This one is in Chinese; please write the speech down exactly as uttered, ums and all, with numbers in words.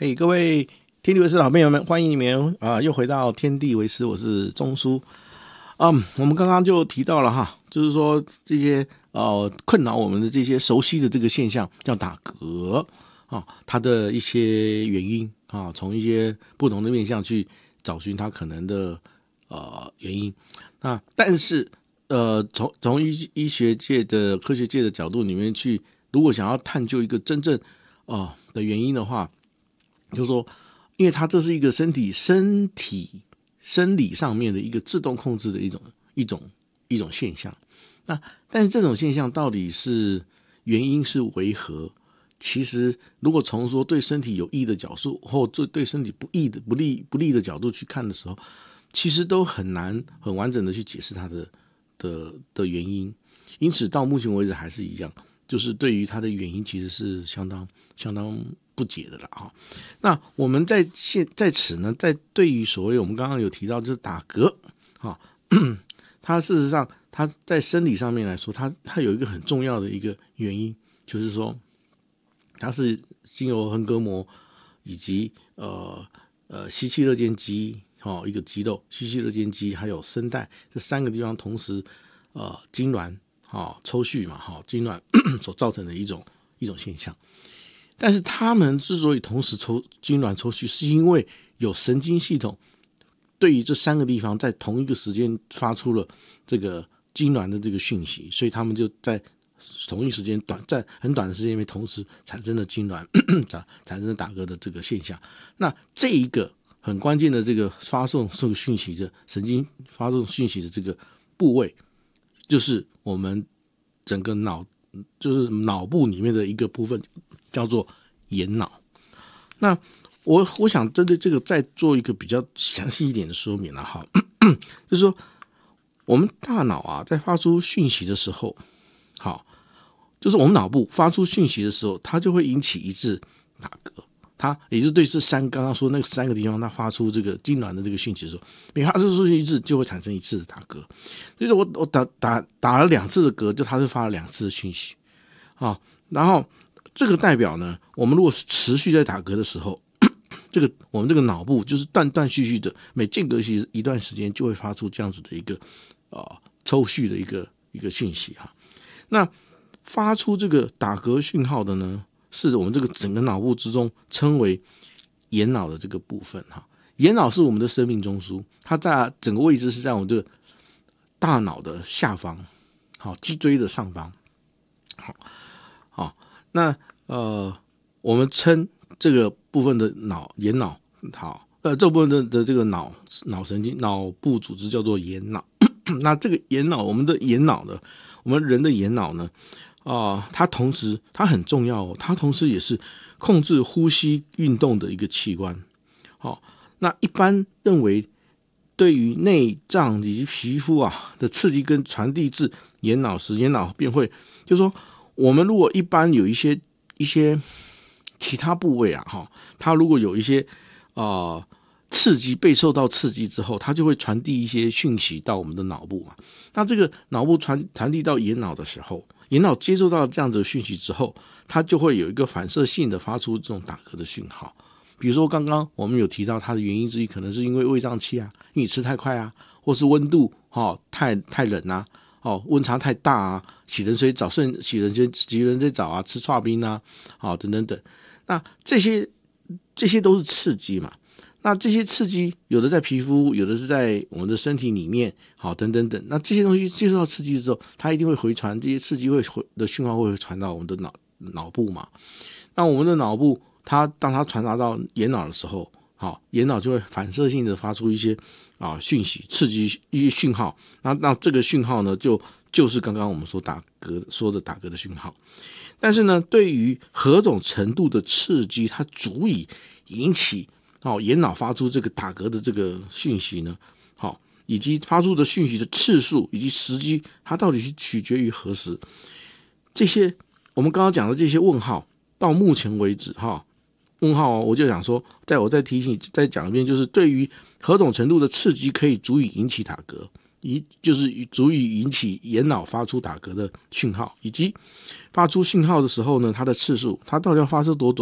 嘿、hey, 各位天地为师的好朋友们，欢迎你们啊！又回到天地为师，我是钟叔。嗯，我们刚刚就提到了哈，就是说这些呃困扰我们的这些熟悉的这个现象叫打嗝啊，它的一些原因啊，从一些不同的面向去找寻它可能的呃原因。那但是呃，从从医医学界的科学界的角度里面去，如果想要探究一个真正啊、呃、的原因的话，就是说，因为它这是一个身体身体生理上面的一个自动控制的一种一种一种现象。那但是这种现象到底是原因是为何？其实如果从说对身体有益的角度，或对对身体不益的不利不利的角度去看的时候，其实都很难很完整的去解释它的的的原因。因此到目前为止还是一样，就是对于它的原因其实是相当相当不解的了哈。那我们在现在此呢，在对于所谓我们刚刚有提到就是打嗝哈，它事实上它在生理上面来说，它它有一个很重要的一个原因，就是说它是经由横膈膜以及呃呃吸气肋间肌哦一个肌肉，吸气肋间肌还有声带这三个地方同时呃痉挛哦抽搐嘛哈、哦、痉挛所造成的一种一种现象。但是他们之所以同时抽痉挛抽搐，是因为有神经系统对于这三个地方在同一个时间发出了这个痉挛的这个讯息，所以他们就在同一时间短在很短的时间内同时产生了痉挛产生了打嗝的这个现象。那这一个很关键的这个发送这个讯息的神经发送讯息的这个部位，就是我们整个脑就是脑部里面的一个部分，叫做眼脑。那我我想针对这个再做一个比较详细一点的说明了哈，就是说我们大脑啊在发出讯息的时候，好，就是我们脑部发出讯息的时候，它就会引起一次打嗝。它也就是对这三刚刚说那个三个地方，它发出这个痉挛的这个讯息的时候，每发出去一次就会产生一次的打嗝。所以我我打打打了两次的嗝，就它是发了两次的讯息啊。然后这个代表呢，我们如果是持续在打嗝的时候，这个我们这个脑部就是断断续续的，每间隔一段时间就会发出这样子的一个呃抽搐的一个一个讯息哈。那发出这个打嗝讯号的呢，是我们这个整个脑部之中称为眼脑的这个部分哈。眼脑是我们的生命中枢，它在整个位置是在我们这个大脑的下方，好，脊椎的上方，好，好，那呃，我们称这个部分的脑眼脑，好，呃，这部分的的这个脑脑神经脑部组织叫做眼脑。那这个眼脑，我们的眼脑呢，我们人的眼脑呢，啊、呃，它同时它很重要哦，它同时也是控制呼吸运动的一个器官。好、哦，那一般认为，对于内脏以及皮肤啊的刺激跟传递至眼脑时，眼脑便会，就是说，我们如果一般有一些一些其他部位啊，哈，它如果有一些啊。呃刺激被受到刺激之后，它就会传递一些讯息到我们的脑部嘛。那这个脑部传传递到眼脑的时候，眼脑接受到这样子的讯息之后，它就会有一个反射性的发出这种打嗝的讯号。比如说刚刚我们有提到它的原因之一，可能是因为胃胀气啊，因为你吃太快啊，或是温度哦太太冷啊，哦温差太大啊，洗冷水澡、顺洗冷水洗冷水澡啊，吃剉冰啊，哦等等等。那这些这些都是刺激嘛。那这些刺激有的在皮肤，有的是在我们的身体里面，好，等等等。那这些东西接受到刺激之后，它一定会回传，这些刺激会回的讯号会传到我们的脑脑部嘛。那我们的脑部，它当它传达到眼脑的时候，好，眼脑就会反射性的发出一些啊讯息，刺激一些讯号。那那这个讯号呢，就就是刚刚我们说打嗝说的打嗝的讯号。但是呢，对于何种程度的刺激，它足以引起好、哦，眼脑发出这个打嗝的这个讯息呢，好、哦，以及发出的讯息的次数以及时机，它到底是取决于何时？这些我们刚刚讲的这些问号，到目前为止，哈、哦，问号、哦，我就想说，在我再提醒再讲一遍，就是对于何种程度的刺激可以足以引起打嗝，以就是足以引起眼脑发出打嗝的讯号，以及发出讯号的时候呢，它的次数，它到底要发出多